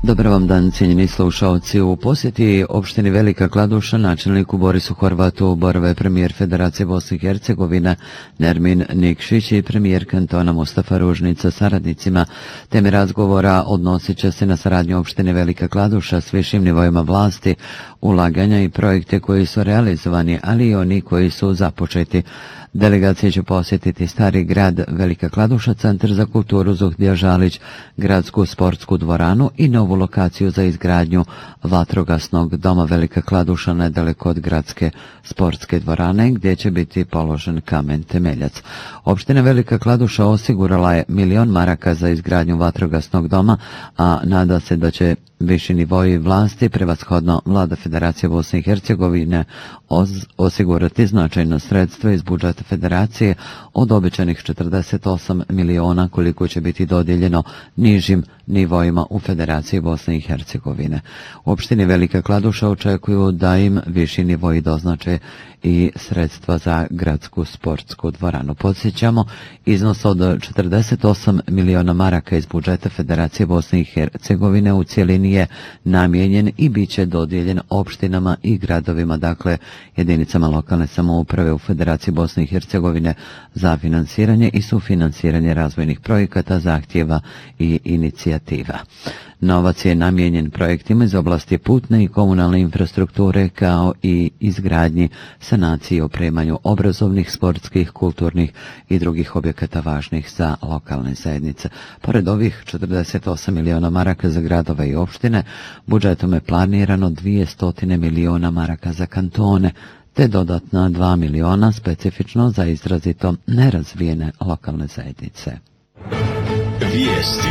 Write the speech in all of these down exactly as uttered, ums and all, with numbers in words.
Dobar vam dan, cijenjeni slušalci. U posjeti opštini Velika Kladuša načelniku Borisu Horvatu borave premijer Federacije Bosne i Hercegovine Nermin Nikšić i premijer kantona Mustafa Ružnić sa saradnicima. Teme razgovora odnosit će se na saradnju opštine Velika Kladuša s višim nivoima vlasti, ulaganja i projekte koji su realizovani, ali i oni koji su započeti. Delegacije će posjetiti stari grad Velika Kladuša, centar za kulturu Zuhdija Žalić, gradsku sportsku dvoranu i novu lokaciju za izgradnju vatrogasnog doma Velika Kladuša nedaleko od gradske sportske dvorane gdje će biti položen kamen temeljac. Opština Velika Kladuša osigurala je milion maraka za izgradnju vatrogasnog doma, a nada se da će viši nivoji vlasti, prevashodno Vlada Federacije Bosne i Hercegovine, osigurati značajno sredstvo iz budžeta Federacije od obećanih četrdeset osam miliona koliko će biti dodijeljeno nižim nivoima u Federaciji Bosne i Hercegovine. U opštini Velika Kladuša očekuju da im viši nivoji doznače i sredstva za gradsku sportsku dvoranu. Podsjećamo, iznos od četrdeset osam miliona maraka iz budžeta Federacije Bosne i Hercegovine u cijelini je namijenjen i bit će dodijeljen opštinama i gradovima, dakle jedinicama lokalne samouprave u Federaciji Bosne i Hercegovine za finansiranje i sufinansiranje razvojnih projekata, zahtjeva i inicijativa. Novac je namijenjen projektima iz oblasti putne i komunalne infrastrukture kao i izgradnji, sanaciji i opremanju obrazovnih, sportskih, kulturnih i drugih objekata važnih za lokalne zajednice. Pored ovih četrdeset osam miliona maraka za gradove i opštine, budžetom je planirano dvjesto miliona maraka za kantone, te dodatna dva miliona specifično za izrazito nerazvijene lokalne zajednice. Vijesti.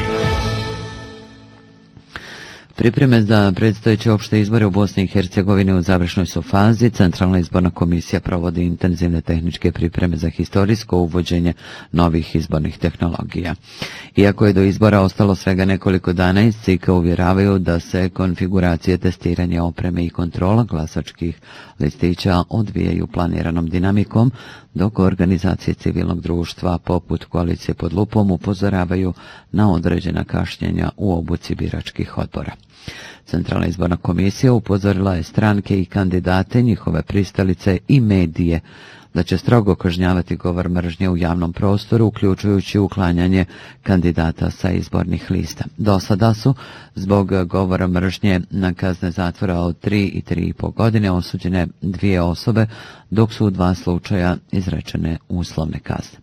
Pripreme za predstojeće opšte izbore u Bosni i Hercegovini u završnoj su fazi. Centralna izborna komisija provodi intenzivne tehničke pripreme za historijsko uvođenje novih izbornih tehnologija. Iako je do izbora ostalo svega nekoliko dana, iz C I K-a uvjeravaju da se konfiguracije, testiranje opreme i kontrola glasačkih listića odvijaju planiranom dinamikom, dok organizacije civilnog društva poput Koalicije pod lupom upozoravaju na određena kašnjenja u obuci biračkih odbora. Centralna izborna komisija upozorila je stranke i kandidate, njihove pristalice i medije da će strogo kažnjavati govor mržnje u javnom prostoru, uključujući uklanjanje kandidata sa izbornih lista. Do sada su zbog govora mržnje na kazne zatvora od tri i tri i pol godine osuđene dvije osobe, dok su u dva slučaja izrečene uslovne kazne.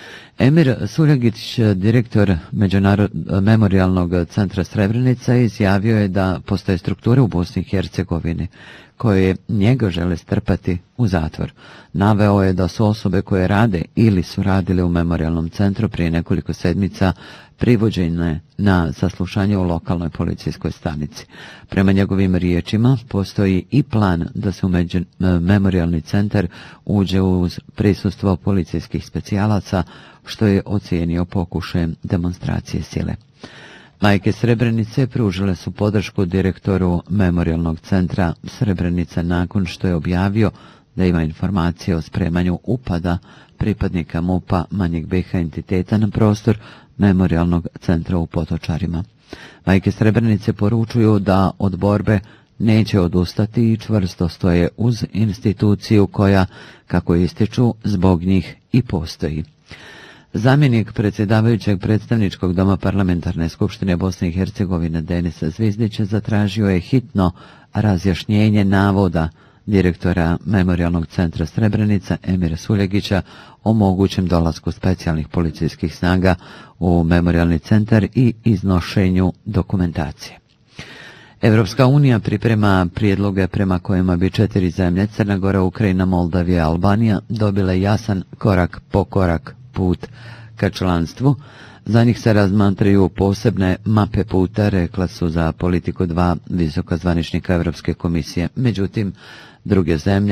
Emir Suljagić, direktor Međunarod... memorijalnog centra Srebrenica, izjavio je da postoje strukture u Bosni i Hercegovini koje njega žele strpati u zatvor. Naveo je da su osobe koje rade ili su radile u memorijalnom centru prije nekoliko sedmica privođene na saslušanje u lokalnoj policijskoj stanici. Prema njegovim riječima postoji i plan da se u među... memorijalni centar uđe uz prisustvo policijskih specijalaca, što je ocijenio pokušajem demonstracije sile. Majke Srebrenice pružile su podršku direktoru memorijalnog centra Srebrenica nakon što je objavio da ima informacije o spremanju upada pripadnika MUP-a manjeg B iH entiteta na prostor memorijalnog centra u Potočarima. Majke Srebrenice poručuju da od borbe neće odustati i čvrsto stoje uz instituciju koja, kako ističu, zbog njih i postoji. Zamjenik predsjedavajućeg predstavničkog doma Parlamentarne skupštine Bosne i Hercegovine Denis Zvizdić zatražio je hitno razjašnjenje navoda direktora Memorijalnog centra Srebrenica Emira Suljagića o mogućem dolasku specijalnih policijskih snaga u memorijalni centar i iznošenju dokumentacije. Evropska unija priprema prijedloge prema kojima bi četiri zemlje, Crna Gora, Ukrajina, Moldavija i Albanija, dobile jasan korak po korak put ka članstvu. Za njih se razmatraju posebne mape puta, rekla su za politiku dva visoka zvaničnika Evropske komisije. Međutim, druge zemlje